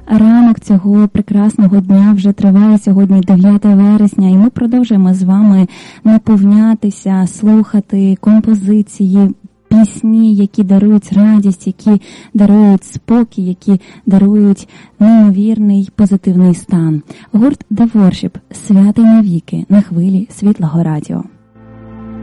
ранок цього прекрасного дня. Вже триває сьогодні 9 вересня, і ми продовжуємо з вами наповнятися, слухати композиції, пісні, які дарують радість, які дарують спокій, які дарують неймовірний позитивний стан. Гурт The Worship, святий навіки, на хвилі Світлого радіо.